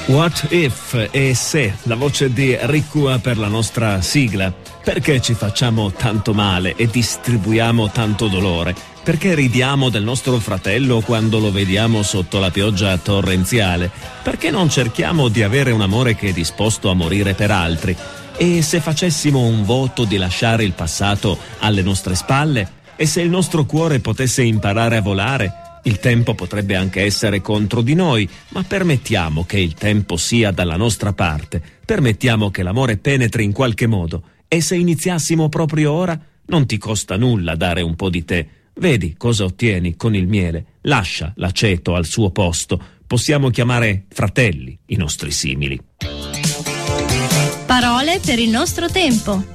What If e Se, la voce di Ricua per la nostra sigla. Perché ci facciamo tanto male e distribuiamo tanto dolore? Perché ridiamo del nostro fratello quando lo vediamo sotto la pioggia torrenziale? Perché non cerchiamo di avere un amore che è disposto a morire per altri? E se facessimo un voto di lasciare il passato alle nostre spalle? E se il nostro cuore potesse imparare a volare? Il tempo potrebbe anche essere contro di noi, ma permettiamo che il tempo sia dalla nostra parte, permettiamo che l'amore penetri in qualche modo. E se iniziassimo proprio ora, non ti costa nulla dare un po' di te. Vedi cosa ottieni con il miele. Lascia l'aceto al suo posto. Possiamo chiamare fratelli i nostri simili. Parole per il nostro tempo.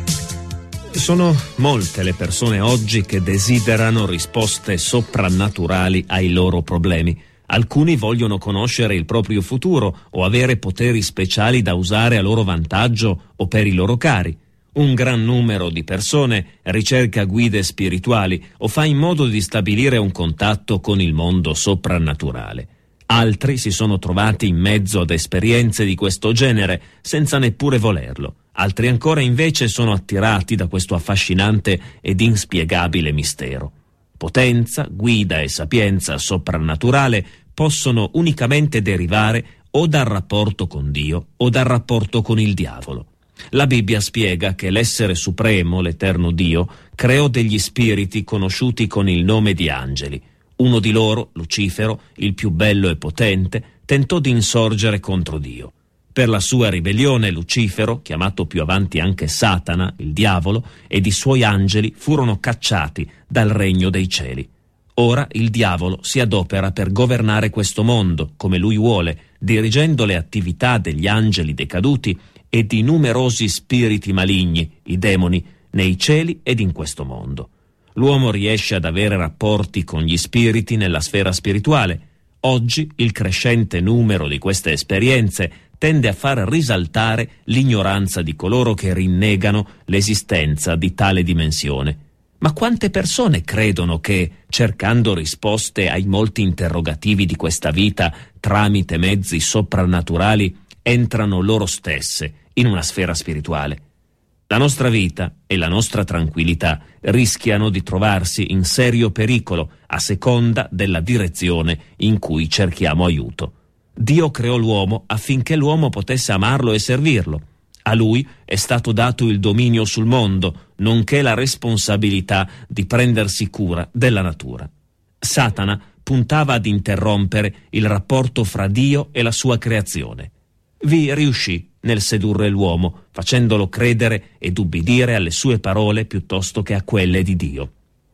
Sono molte le persone oggi che desiderano risposte soprannaturali ai loro problemi. Alcuni vogliono conoscere il proprio futuro o avere poteri speciali da usare a loro vantaggio o per i loro cari. Un gran numero di persone ricerca guide spirituali o fa in modo di stabilire un contatto con il mondo soprannaturale. Altri si sono trovati in mezzo ad esperienze di questo genere senza neppure volerlo. Altri ancora invece sono attirati da questo affascinante ed inspiegabile mistero. Potenza, guida e sapienza soprannaturale possono unicamente derivare o dal rapporto con Dio o dal rapporto con il diavolo. La Bibbia spiega che l'essere supremo, l'eterno Dio, creò degli spiriti conosciuti con il nome di angeli. Uno di loro, Lucifero, il più bello e potente, tentò di insorgere contro Dio. Per la sua ribellione Lucifero, chiamato più avanti anche Satana, il diavolo, ed i suoi angeli furono cacciati dal regno dei cieli. Ora il diavolo si adopera per governare questo mondo, come lui vuole, dirigendo le attività degli angeli decaduti e di numerosi spiriti maligni, i demoni, nei cieli ed in questo mondo. L'uomo riesce ad avere rapporti con gli spiriti nella sfera spirituale. Oggi il crescente numero di queste esperienze tende a far risaltare l'ignoranza di coloro che rinnegano l'esistenza di tale dimensione. Ma quante persone credono che, cercando risposte ai molti interrogativi di questa vita tramite mezzi soprannaturali, entrano loro stesse in una sfera spirituale? La nostra vita e la nostra tranquillità rischiano di trovarsi in serio pericolo a seconda della direzione in cui cerchiamo aiuto. Dio creò l'uomo affinché l'uomo potesse amarlo e servirlo. A lui è stato dato il dominio sul mondo, nonché la responsabilità di prendersi cura della natura. Satana puntava ad interrompere il rapporto fra Dio e la sua creazione. Vi riuscì nel sedurre l'uomo, facendolo credere ed ubbidire alle sue parole piuttosto che a quelle di Dio.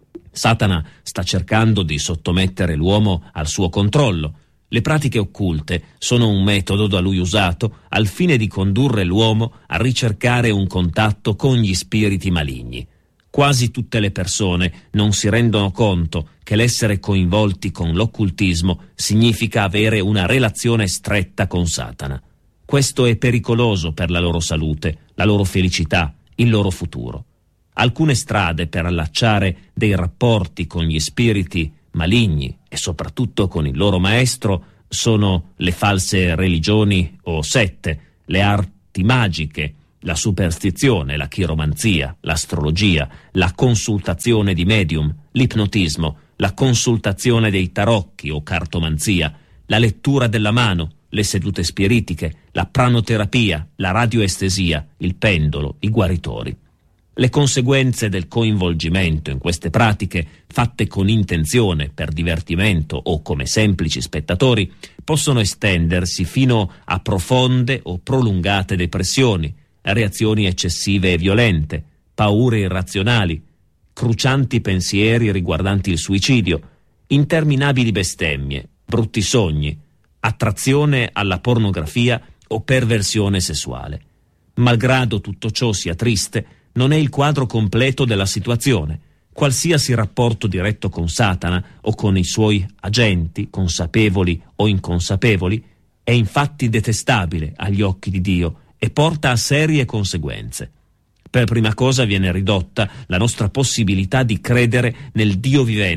Satana sta cercando di sottomettere l'uomo al suo controllo. Le pratiche occulte sono un metodo da lui usato al fine di condurre l'uomo a ricercare un contatto con gli spiriti maligni. Quasi tutte le persone non si rendono conto che l'essere coinvolti con l'occultismo significa avere una relazione stretta con Satana. Questo è pericoloso per la loro salute, la loro felicità, il loro futuro. Alcune strade per allacciare dei rapporti con gli spiriti maligni e soprattutto con il loro maestro sono le false religioni o sette, le arti magiche, la superstizione, la chiromanzia, l'astrologia, la consultazione di medium, l'ipnotismo, la consultazione dei tarocchi o cartomanzia, la lettura della mano, le sedute spiritiche, la pranoterapia, la radioestesia, il pendolo, i guaritori. Le conseguenze del coinvolgimento in queste pratiche, fatte con intenzione, per divertimento o come semplici spettatori, possono estendersi fino a profonde o prolungate depressioni, reazioni eccessive e violente, paure irrazionali, crucianti pensieri riguardanti il suicidio, interminabili bestemmie, brutti sogni, attrazione alla pornografia o perversione sessuale. Malgrado tutto ciò sia triste, non è il quadro completo della situazione. Qualsiasi rapporto diretto con Satana o con i suoi agenti, consapevoli o inconsapevoli, è infatti detestabile agli occhi di Dio e porta a serie conseguenze. Per prima cosa viene ridotta la nostra possibilità di credere nel Dio vivente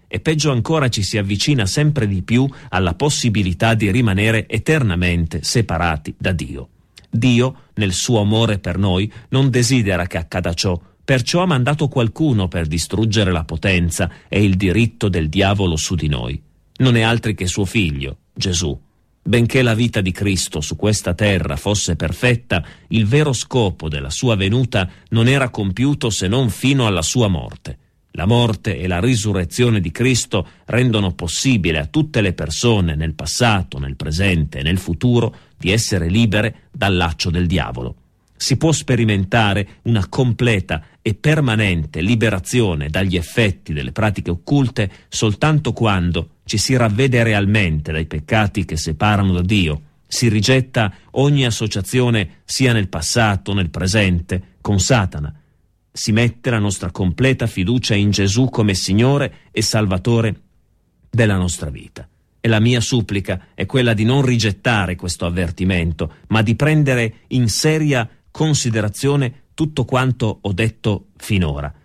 e peggio ancora ci si avvicina sempre di più alla possibilità di rimanere eternamente separati da Dio. Dio, nel suo amore per noi, non desidera che accada ciò, perciò ha mandato qualcuno per distruggere la potenza e il diritto del diavolo su di noi. Non è altri che suo figlio, Gesù. Benché la vita di Cristo su questa terra fosse perfetta, il vero scopo della sua venuta non era compiuto se non fino alla sua morte. La morte e la risurrezione di Cristo rendono possibile a tutte le persone nel passato, nel presente e nel futuro di essere libere dal laccio del diavolo. Si può sperimentare una completa e permanente liberazione dagli effetti delle pratiche occulte soltanto quando ci si ravvede realmente dai peccati che separano da Dio, si rigetta ogni associazione sia nel passato, nel presente, con Satana. Si mette la nostra completa fiducia in Gesù come Signore e Salvatore della nostra vita. E la mia supplica è quella di non rigettare questo avvertimento, ma di prendere in seria considerazione tutto quanto ho detto finora.